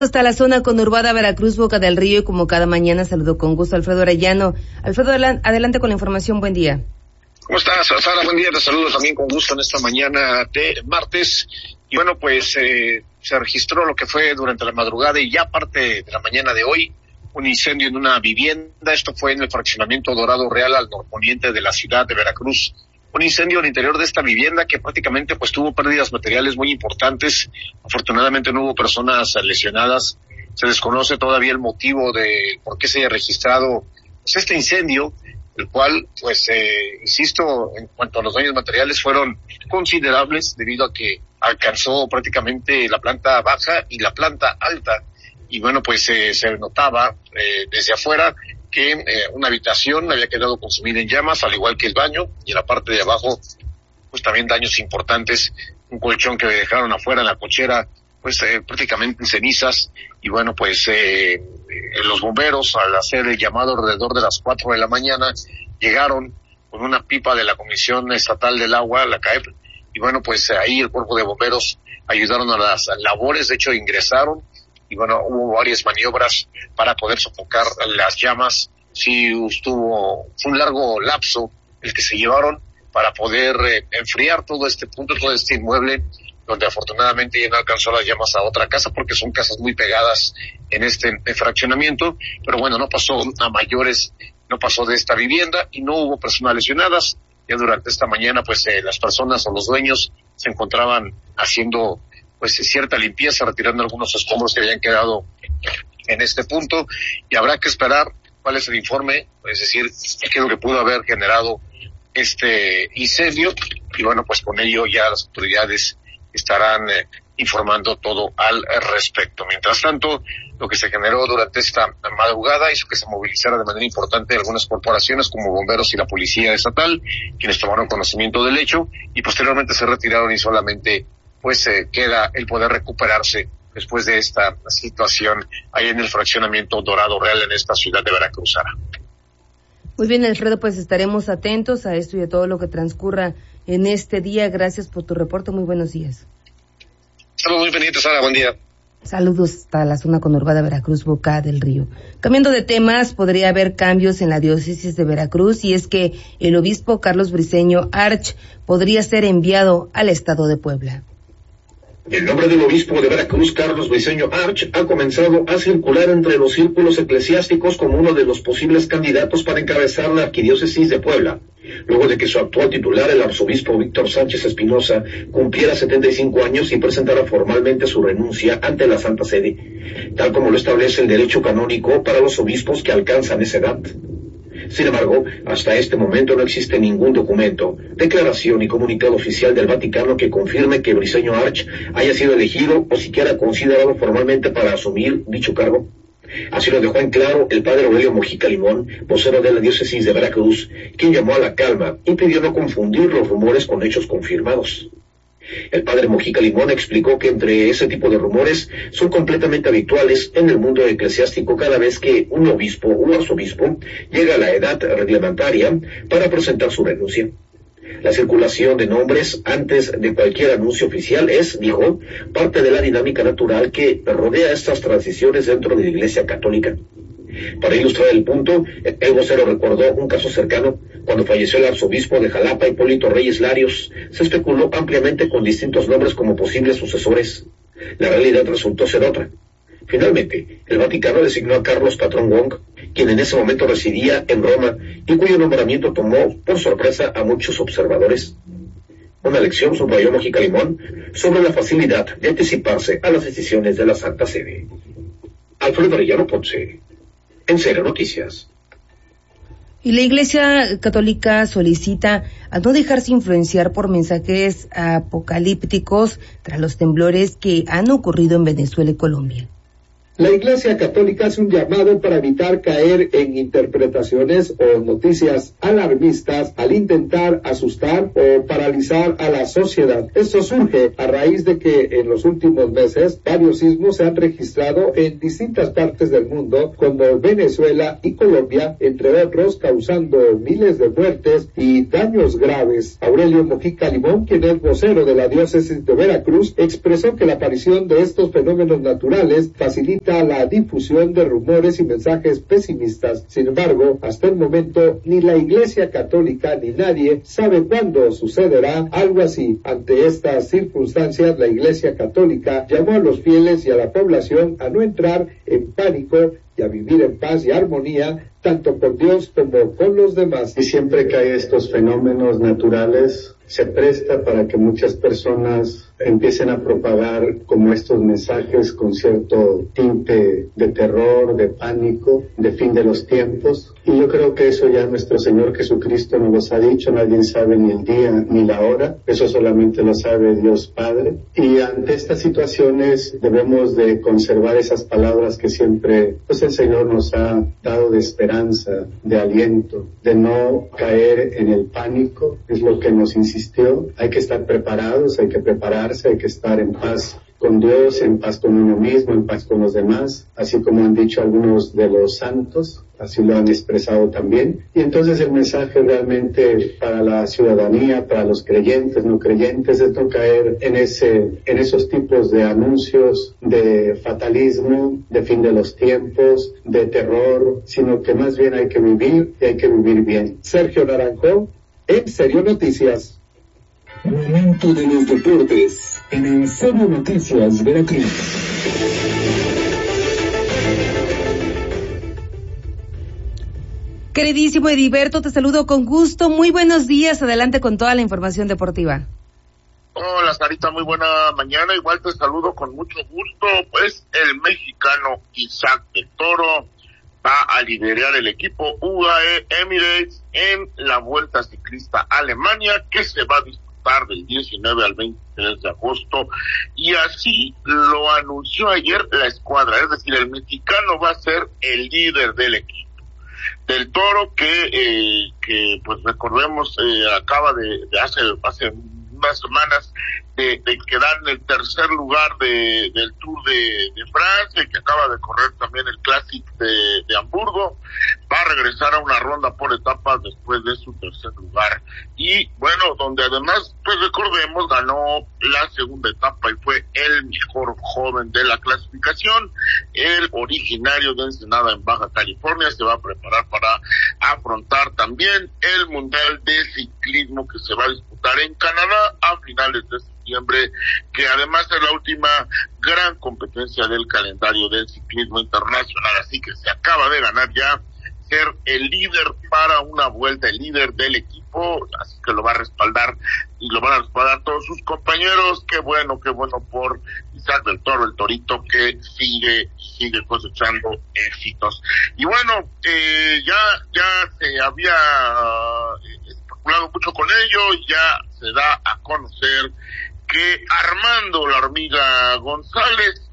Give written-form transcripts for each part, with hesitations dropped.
Hasta la zona conurbada Veracruz, Boca del Río, y como cada mañana saludo con gusto a Alfredo Arellano. Alfredo, adelante con la información, buen día. ¿Cómo estás, Sara? Buen día, te saludo también con gusto en esta mañana de martes. Y bueno, pues se registró lo que fue durante la madrugada y ya parte de la mañana de hoy, un incendio en una vivienda. Esto fue en el fraccionamiento Dorado Real al norponiente de la ciudad de Veracruz. Un incendio al interior de esta vivienda que prácticamente pues tuvo pérdidas materiales muy importantes. Afortunadamente no hubo personas lesionadas. Se desconoce todavía el motivo de por qué se haya registrado pues este incendio, el cual pues insisto, en cuanto a los daños materiales fueron considerables debido a que alcanzó prácticamente la planta baja y la planta alta. Y bueno, pues se notaba desde afuera que una habitación había quedado consumida en llamas, al igual que el baño, y en la parte de abajo, pues también daños importantes, un colchón que dejaron afuera en la cochera, pues prácticamente en cenizas, y bueno, pues los bomberos, al hacer el llamado alrededor de las 4 de la mañana, llegaron con una pipa de la Comisión Estatal del Agua, la CAEP, y bueno, pues ahí el cuerpo de bomberos ayudaron a las labores, de hecho ingresaron, y bueno, hubo varias maniobras para poder sofocar las llamas. Sí, fue un largo lapso el que se llevaron para poder enfriar todo este punto, todo este inmueble, donde afortunadamente ya no alcanzó las llamas a otra casa, porque son casas muy pegadas en este fraccionamiento, pero bueno, no pasó a mayores, no pasó de esta vivienda y no hubo personas lesionadas. Ya durante esta mañana, pues las personas o los dueños se encontraban haciendo pues cierta limpieza, retirando algunos escombros que habían quedado en este punto, y habrá que esperar cuál es el informe, es decir, qué es lo que pudo haber generado este incendio, y bueno, pues con ello ya las autoridades estarán informando todo al respecto. Mientras tanto, lo que se generó durante esta madrugada hizo que se movilizara de manera importante algunas corporaciones como bomberos y la policía estatal, quienes tomaron conocimiento del hecho y posteriormente se retiraron, y solamente pues queda el poder recuperarse después de esta situación ahí en el fraccionamiento Dorado Real en esta ciudad de Veracruz. Muy bien, Alfredo, pues estaremos atentos a esto y a todo lo que transcurra en este día. Gracias por tu reporte, muy buenos días. Estamos muy pendientes, Sara, buen día. Saludos hasta la zona conurbada Veracruz, Boca del Río. Cambiando de temas, podría haber cambios en la diócesis de Veracruz, y es que el obispo Carlos Briceño Arch podría ser enviado al estado de Puebla. El nombre del obispo de Veracruz, Carlos Briceño Arch, ha comenzado a circular entre los círculos eclesiásticos como uno de los posibles candidatos para encabezar la arquidiócesis de Puebla, luego de que su actual titular, el arzobispo Víctor Sánchez Espinosa, cumpliera 75 años y presentara formalmente su renuncia ante la Santa Sede, tal como lo establece el derecho canónico para los obispos que alcanzan esa edad. Sin embargo, hasta este momento no existe ningún documento, declaración y comunicado oficial del Vaticano que confirme que Briceño Arch haya sido elegido o siquiera considerado formalmente para asumir dicho cargo. Así lo dejó en claro el padre Aurelio Mojica Limón, vocero de la diócesis de Veracruz, quien llamó a la calma y pidió no confundir los rumores con hechos confirmados. El padre Mojica Limón explicó que entre ese tipo de rumores son completamente habituales en el mundo eclesiástico cada vez que un obispo o arzobispo llega a la edad reglamentaria para presentar su renuncia. La circulación de nombres antes de cualquier anuncio oficial es, dijo, parte de la dinámica natural que rodea estas transiciones dentro de la Iglesia Católica. Para ilustrar el punto, el vocero recordó un caso cercano. Cuando falleció el arzobispo de Jalapa, Hipólito Reyes Larios, se especuló ampliamente con distintos nombres como posibles sucesores. La realidad resultó ser otra. Finalmente, el Vaticano designó a Carlos Patrón Wong, quien en ese momento residía en Roma y cuyo nombramiento tomó por sorpresa a muchos observadores. Una lección, subrayó Mojica Limón, sobre la facilidad de anticiparse a las decisiones de la Santa Sede. Alfredo Arellano Ponce, en Cero Noticias. Y la Iglesia Católica solicita a no dejarse influenciar por mensajes apocalípticos tras los temblores que han ocurrido en Venezuela y Colombia. La Iglesia Católica hace un llamado para evitar caer en interpretaciones o noticias alarmistas al intentar asustar o paralizar a la sociedad. Esto surge a raíz de que en los últimos meses varios sismos se han registrado en distintas partes del mundo, como Venezuela y Colombia, entre otros, causando miles de muertes y daños graves. Aurelio Mojica Limón, quien es vocero de la diócesis de Veracruz, expresó que la aparición de estos fenómenos naturales facilita la difusión de rumores y mensajes pesimistas. Sin embargo, hasta el momento, ni la Iglesia Católica ni nadie sabe cuándo sucederá algo así. Ante estas circunstancias, la Iglesia Católica llamó a los fieles y a la población a no entrar en pánico y a vivir en paz y armonía, tanto con Dios como con los demás. Y siempre que hay estos fenómenos naturales, se presta para que muchas personas empiecen a propagar como estos mensajes con cierto tinte de terror, de pánico, de fin de los tiempos. Y yo creo que eso ya nuestro Señor Jesucristo nos los ha dicho, nadie sabe ni el día ni la hora, eso solamente lo sabe Dios Padre. Y ante estas situaciones debemos de conservar esas palabras que siempre pues el Señor nos ha dado de esperanza, de aliento, de no caer en el pánico, es lo que nos insistió. Hay que estar preparados, hay que prepararse, hay que estar en paz con Dios, en paz con uno mismo, en paz con los demás, así como han dicho algunos de los santos, así lo han expresado también. Y entonces el mensaje realmente para la ciudadanía, para los creyentes, no creyentes, es no caer en esos tipos de anuncios de fatalismo, de fin de los tiempos, de terror, sino que más bien hay que vivir y hay que vivir bien. Sergio Naranjo, En Serio Noticias. Momento de los deportes en En Serio Noticias Veracruz. Queridísimo Heriberto, te saludo con gusto. Muy buenos días. Adelante con toda la información deportiva. Hola, Sarita, muy buena mañana. Igual te saludo con mucho gusto. Pues el mexicano Isaac del Toro va a liderar el equipo UAE Emirates en la Vuelta Ciclista a Alemania, que se va a disputar del 19 al 23 de agosto, y así lo anunció ayer la escuadra, es decir, el mexicano va a ser el líder del equipo. Del Toro que pues recordemos acaba de hace unas semanas de quedar en el tercer lugar del Tour de Francia, y que acaba de correr también el Classic de Hamburgo. Va a regresar a una ronda por etapas después de su tercer lugar, y bueno, donde además pues recordemos ganó la segunda etapa y fue el mejor joven de la clasificación. El originario de Ensenada en Baja California se va a preparar para afrontar también el Mundial de Ciclismo que se va a disputar en Canadá a finales de septiembre, que además es la última gran competencia del calendario del ciclismo internacional, así que se acaba de ganar ya ser el líder para una vuelta, el líder del equipo, así que lo va a respaldar y lo van a respaldar todos sus compañeros. Qué bueno por Isaac del Toro, el Torito, que sigue cosechando éxitos. Y bueno, ya se había especulado mucho con ello, y ya se da a conocer que Armando la Hormiga González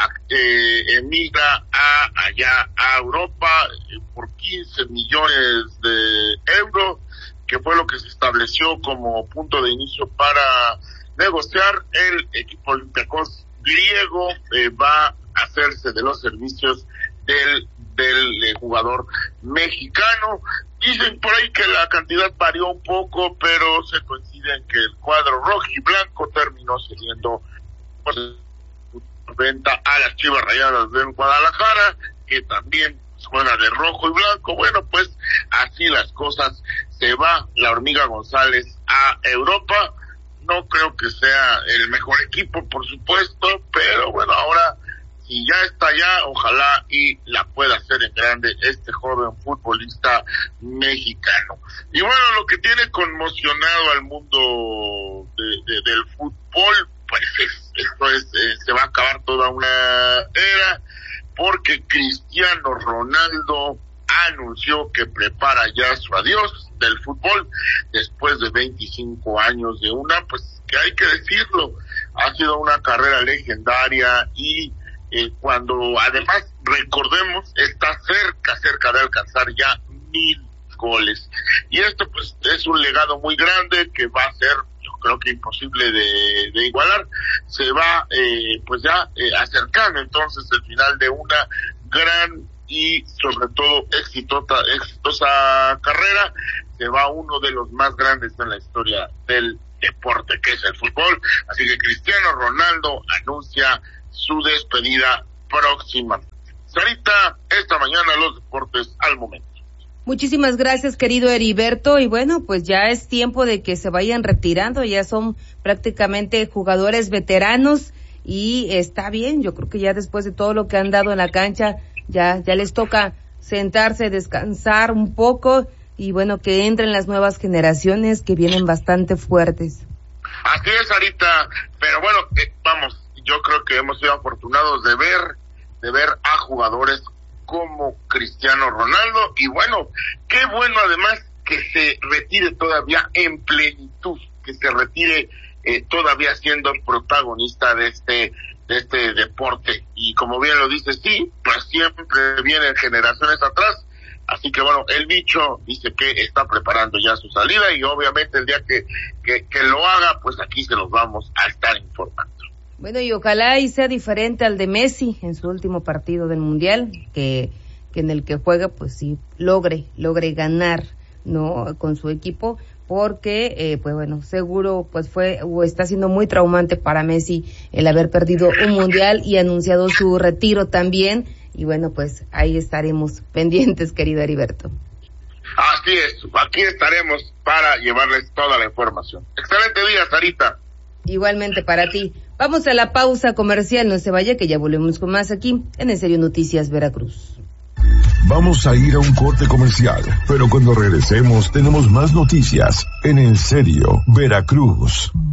emigra allá a Europa por 15 millones de euros, que fue lo que se estableció como punto de inicio para negociar. El equipo Olympiacos griego va a hacerse de los servicios del jugador mexicano. Dicen por ahí que la cantidad varió un poco, pero se coincide en que el cuadro rojo y blanco terminó cediendo por venta a las Chivas Rayadas de Guadalajara, que también juega de rojo y blanco. Bueno, pues así las cosas. Se va la Hormiga González a Europa. No creo que sea el mejor equipo, por supuesto, pero bueno, ahora si ya está allá, ojalá y la pueda hacer en grande este joven futbolista mexicano. Y bueno, lo que tiene conmocionado al mundo del fútbol, pues se va a acabar toda una era, porque Cristiano Ronaldo anunció que prepara ya su adiós del fútbol después de 25 años de una, pues que hay que decirlo, ha sido una carrera legendaria y cuando además, recordemos, está cerca de alcanzar ya 1000 goles. Y esto pues es un legado muy grande que va a ser, yo creo que imposible de igualar. Se va pues ya acercando entonces el final de una gran y sobre todo exitosa carrera. Se va uno de los más grandes en la historia del deporte, que es el fútbol. Así que Cristiano Ronaldo anuncia su despedida próxima. Sarita, esta mañana los deportes al momento. Muchísimas gracias, querido Heriberto, y bueno, pues ya es tiempo de que se vayan retirando, ya son prácticamente jugadores veteranos y está bien. Yo creo que ya después de todo lo que han dado en la cancha, ya les toca sentarse, descansar un poco y bueno, que entren las nuevas generaciones que vienen bastante fuertes. Así es, Sarita, pero bueno, vamos, yo creo que hemos sido afortunados de ver a jugadores como Cristiano Ronaldo, y bueno, qué bueno además que se retire todavía en plenitud, que se retire todavía siendo protagonista de este deporte, y como bien lo dice, sí, pues siempre vienen generaciones atrás, así que bueno, el bicho dice que está preparando ya su salida, y obviamente el día que lo haga, pues aquí se los vamos a estar informando. Bueno, y ojalá y sea diferente al de Messi en su último partido del Mundial, que en el que juega, pues sí, logre ganar, ¿no?, con su equipo, porque, pues bueno, seguro, pues fue, o está siendo muy traumante para Messi el haber perdido un Mundial y anunciado su retiro también, y bueno, pues ahí estaremos pendientes, querido Heriberto. Así es, aquí estaremos para llevarles toda la información. Excelente día, Sarita. Igualmente para ti. Vamos a la pausa comercial, no se vaya que ya volvemos con más aquí en En Serio Noticias Veracruz. Vamos a ir a un corte comercial, pero cuando regresemos tenemos más noticias en En Serio Veracruz.